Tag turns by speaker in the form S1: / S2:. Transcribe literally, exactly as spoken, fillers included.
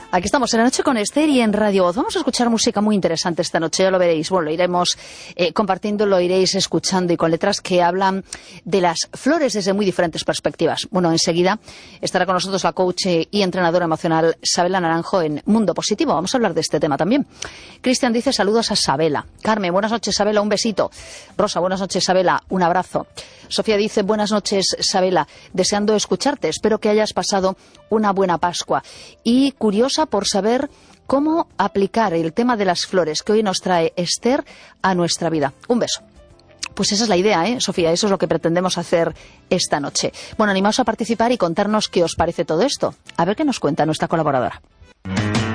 S1: Aquí estamos en La Noche con Esther y en Radio Voz. Vamos a escuchar música muy interesante esta noche, ya lo veréis. Bueno, lo iremos eh, compartiendo, lo iréis escuchando y con letras que hablan de las flores desde muy diferentes perspectivas. Bueno, enseguida estará con nosotros la coach y entrenadora emocional Sabela Naranjo en Mundo Positivo. Vamos a hablar de este tema también. Cristian dice saludos a Sabela. Carmen, buenas noches Sabela, un besito. Rosa, buenas noches Sabela, un abrazo. Sofía dice buenas noches Sabela, deseando escucharte, espero que hayas pasado una buena Pascua. Y curiosa por saber cómo aplicar el tema de las flores que hoy nos trae Esther a nuestra vida. Un beso. Pues esa es la idea, ¿eh, Sofía? Eso es lo que pretendemos hacer esta noche. Bueno, animaos a participar y contarnos qué os parece todo esto. A ver qué nos cuenta nuestra colaboradora.